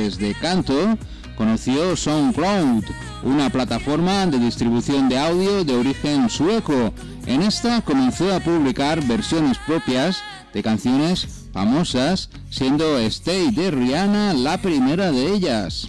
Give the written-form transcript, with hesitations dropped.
clases de canto, conoció SoundCloud, una plataforma de distribución de audio de origen sueco. En esta comenzó a publicar versiones propias de canciones famosas, siendo Stay de Rihanna la primera de ellas.